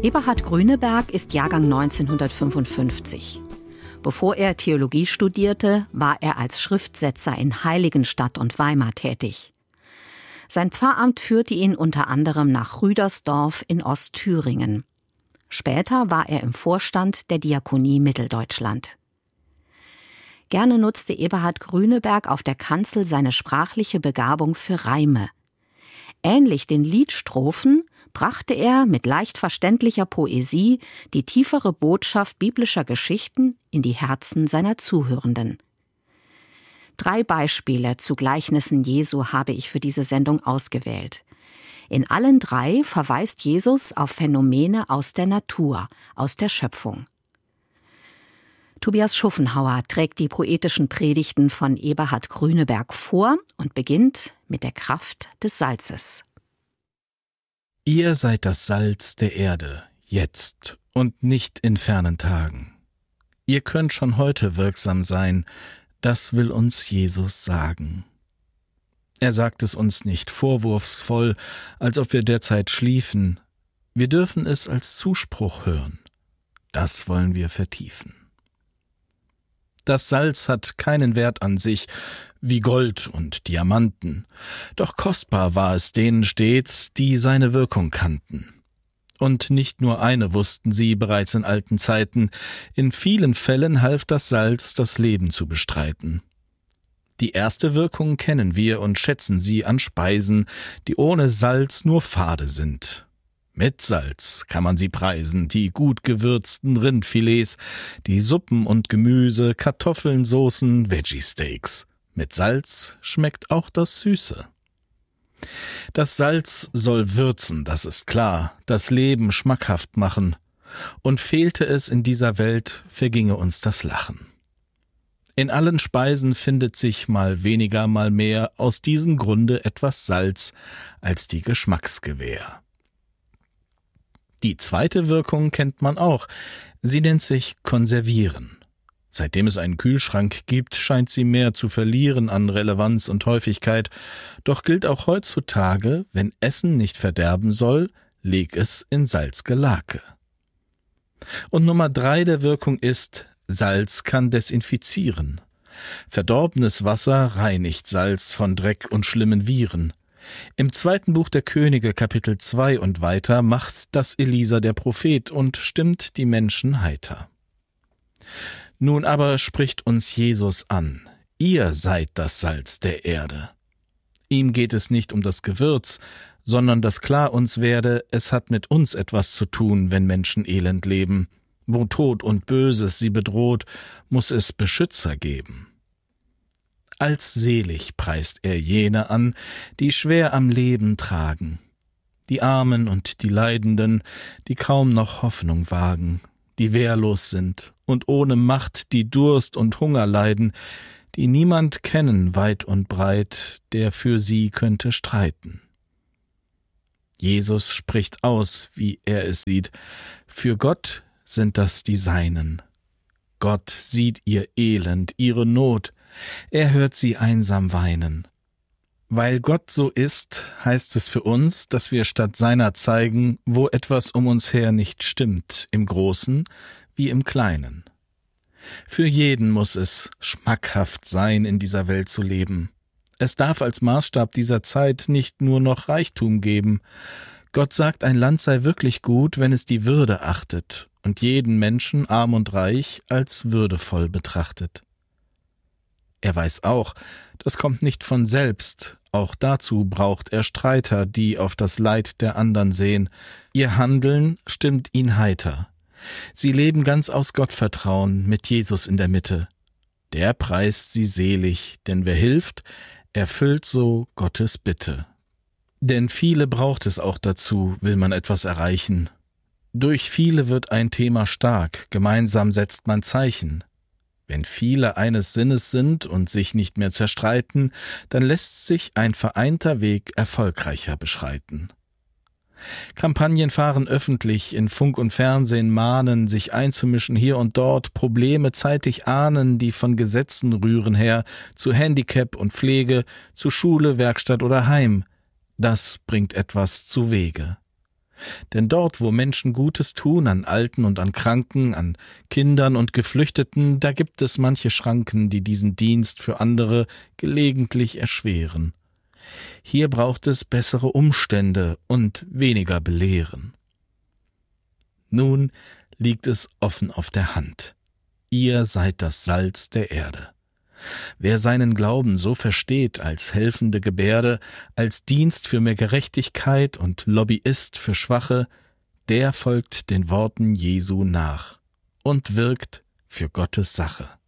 Eberhard Grüneberg ist Jahrgang 1955. Bevor er Theologie studierte, war er als Schriftsetzer in Heiligenstadt und Weimar tätig. Sein Pfarramt führte ihn unter anderem nach Rüdersdorf in Ostthüringen. Später war er im Vorstand der Diakonie Mitteldeutschland. Gerne nutzte Eberhard Grüneberg auf der Kanzel seine sprachliche Begabung für Reime. Ähnlich den Liedstrophen brachte er mit leicht verständlicher Poesie die tiefere Botschaft biblischer Geschichten in die Herzen seiner Zuhörenden. 3 Beispiele zu Gleichnissen Jesu habe ich für diese Sendung ausgewählt. In allen 3 verweist Jesus auf Phänomene aus der Natur, aus der Schöpfung. Tobias Schuffenhauer trägt die poetischen Predigten von Eberhard Grüneberg vor und beginnt mit der Kraft des Salzes. Ihr seid das Salz der Erde, jetzt und nicht in fernen Tagen. Ihr könnt schon heute wirksam sein, das will uns Jesus sagen. Er sagt es uns nicht vorwurfsvoll, als ob wir derzeit schliefen. Wir dürfen es als Zuspruch hören. Das wollen wir vertiefen. Das Salz hat keinen Wert an sich, wie Gold und Diamanten. Doch kostbar war es denen stets, die seine Wirkung kannten. Und nicht nur eine wussten sie bereits in alten Zeiten, in vielen Fällen half das Salz, das Leben zu bestreiten. Die erste Wirkung kennen wir und schätzen sie an Speisen, die ohne Salz nur fade sind. Mit Salz kann man sie preisen, die gut gewürzten Rindfilets, die Suppen und Gemüse, Kartoffeln, Soßen, Veggie-Steaks. Mit Salz schmeckt auch das Süße. Das Salz soll würzen, das ist klar, das Leben schmackhaft machen. Und fehlte es in dieser Welt, verginge uns das Lachen. In allen Speisen findet sich mal weniger, mal mehr aus diesem Grunde etwas Salz als die Geschmacksgewähr. Die zweite Wirkung kennt man auch. Sie nennt sich Konservieren. Seitdem es einen Kühlschrank gibt, scheint sie mehr zu verlieren an Relevanz und Häufigkeit. Doch gilt auch heutzutage, wenn Essen nicht verderben soll, leg es in Salzgelake. Und Nummer 3 der Wirkung ist, Salz kann desinfizieren. Verdorbenes Wasser reinigt Salz von Dreck und schlimmen Viren. Im 2. Buch der Könige, Kapitel 2 und weiter, macht das Elisa der Prophet und stimmt die Menschen heiter. Nun aber spricht uns Jesus an. Ihr seid das Salz der Erde. Ihm geht es nicht um das Gewürz, sondern dass klar uns werde, es hat mit uns etwas zu tun, wenn Menschen elend leben. Wo Tod und Böses sie bedroht, muss es Beschützer geben. Als selig preist er jene an, die schwer am Leben tragen, die Armen und die Leidenden, die kaum noch Hoffnung wagen, die wehrlos sind und ohne Macht, die Durst und Hunger leiden, die niemand kennen weit und breit, der für sie könnte streiten. Jesus spricht aus, wie er es sieht, für Gott sind das die Seinen. Gott sieht ihr Elend, ihre Not, er hört sie einsam weinen. Weil Gott so ist, heißt es für uns, dass wir statt seiner zeigen, wo etwas um uns her nicht stimmt, im Großen wie im Kleinen. Für jeden muss es schmackhaft sein, in dieser Welt zu leben. Es darf als Maßstab dieser Zeit nicht nur noch Reichtum geben. Gott sagt, ein Land sei wirklich gut, wenn es die Würde achtet und jeden Menschen, arm und reich, als würdevoll betrachtet. Er weiß auch, das kommt nicht von selbst, auch dazu braucht er Streiter, die auf das Leid der anderen sehen. Ihr Handeln stimmt ihn heiter. Sie leben ganz aus Gottvertrauen mit Jesus in der Mitte. Der preist sie selig, denn wer hilft, erfüllt so Gottes Bitte. Denn viele braucht es auch dazu, will man etwas erreichen. Durch viele wird ein Thema stark, gemeinsam setzt man Zeichen. Wenn viele eines Sinnes sind und sich nicht mehr zerstreiten, dann lässt sich ein vereinter Weg erfolgreicher beschreiten. Kampagnen fahren öffentlich, in Funk und Fernsehen mahnen, sich einzumischen hier und dort, Probleme zeitig ahnen, die von Gesetzen rühren her, zu Handicap und Pflege, zu Schule, Werkstatt oder Heim. Das bringt etwas zu Wege. Denn dort, wo Menschen Gutes tun, an Alten und an Kranken, an Kindern und Geflüchteten, da gibt es manche Schranken, die diesen Dienst für andere gelegentlich erschweren. Hier braucht es bessere Umstände und weniger Belehren. Nun liegt es offen auf der Hand. Ihr seid das Salz der Erde. Wer seinen Glauben so versteht als helfende Gebärde, als Dienst für mehr Gerechtigkeit und Lobbyist für Schwache, der folgt den Worten Jesu nach und wirkt für Gottes Sache.